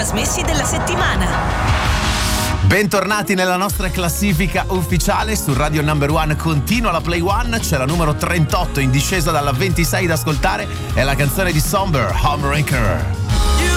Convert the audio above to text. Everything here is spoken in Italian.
trasmessi della settimana. Bentornati nella nostra classifica ufficiale. Su Radio Number One continua la Play One. C'è la numero 38 in discesa dalla 26 da ascoltare. È la canzone di Somber, Homewrecker.